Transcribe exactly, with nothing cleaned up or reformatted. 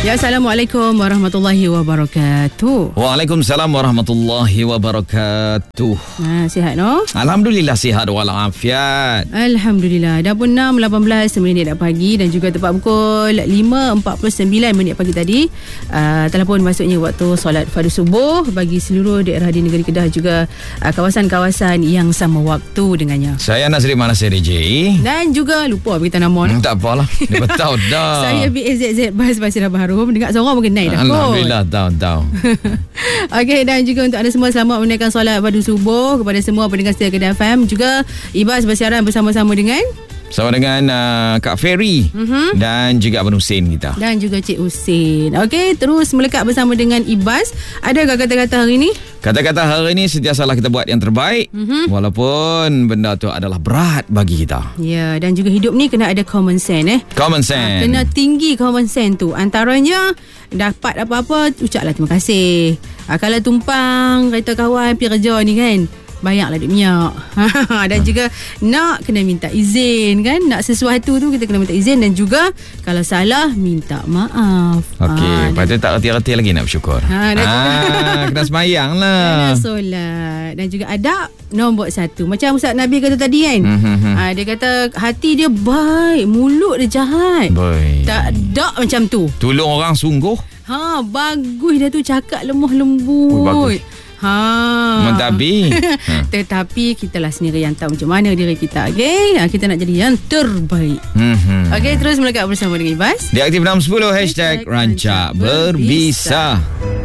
Ya, Assalamualaikum warahmatullahi wabarakatuh. Waalaikumsalam warahmatullahi wabarakatuh. Ha, sihat no? Alhamdulillah sihat walafiat. Alhamdulillah. Dah pun enam lapan belas minit dah pagi dan juga tepat pukul lima empat puluh sembilan minit pagi tadi. Uh, telah pun masuknya waktu solat fardu subuh bagi seluruh daerah di negeri Kedah, juga uh, kawasan-kawasan yang sama waktu dengannya. Saya Nazri Manasir D J. Dan juga lupa beritahu nama. Hmm, tak apalah. Dia beritahu dah. Saya B A Z Z Bas Pasir Baharum. Dengar seorang mungkin naik dah. Alhamdulillah, tahu tahu. Okey, dan juga untuk anda semua, selamat menunaikan solat fardu subuh kepada semua pendengar setia Kedah F M. Juga Ibas bersiaran bersama-sama dengan Sama dengan uh, Kak Ferry uh-huh. dan juga Abang Hussein kita. Dan juga Cik Hussein. Okey, terus melekat bersama dengan Ibas. Adakah kata-kata hari ini? Kata-kata hari ini sentiasalah kita buat yang terbaik uh-huh. walaupun benda tu adalah berat bagi kita. Ya, dan juga hidup ni kena ada common sense eh. Common sense. Ha, kena tinggi common sense tu. Antaranya dapat apa-apa ucaplah terima kasih. Ha, kalau tumpang kereta kawan pergi kerja ni kan, bayarlah duit minyak. Dan juga nak kena minta izin kan. Nak sesuatu tu kita kena minta izin. Dan juga kalau salah minta maaf. Okey, ha, lepas tu tak reti-reti lagi nak bersyukur. Ha, dan ah, kena semayang lah. Kena solat. Dan juga adab nombor satu. Macam Ustaz Nabi kata tadi kan. Mm-hmm. Ha, dia kata hati dia baik, mulut dia jahat. Boy. Tak ada macam tu. Tolong orang sungguh. Ha, bagus dah tu, cakap lemah lembut. Oh, bagus. Ha. Mentabi. ha. Tetapi kitalah sendiri yang tahu macam mana diri kita. Okey, ha, kita nak jadi yang terbaik. Mm-hmm. Okey, terus melekat bersama dengan Ibas. Di Aktif enam sepuluh hashtag Rancak Berbisa.